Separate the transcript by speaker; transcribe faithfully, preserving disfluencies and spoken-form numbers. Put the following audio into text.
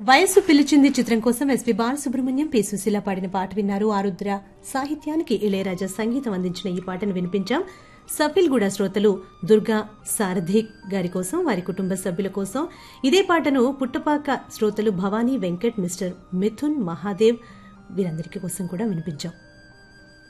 Speaker 1: వయసు పిలిచింది చిత్రం కోసం ఎస్పీ బాలసుబ్రహ్మణ్యం పి సుశీల పాడిన పాట విన్నారు. ఆరుద్ర సాహిత్యానికి ఇళయరాజా సంగీతం అందించిన ఈ పాటను వినిపించాం. సఫిల్గూడ శ్రోతలు దుర్గా సారథిక్ గారి కోసం, వారి కుటుంబ సభ్యుల కోసం ఇదే పాటను పుట్టపాక శ్రోతలు భవానీ, వెంకట్, మిస్టర్ మిథున్, మహాదేవ్ వీరందరికీ కోసం కూడా వినిపించాం.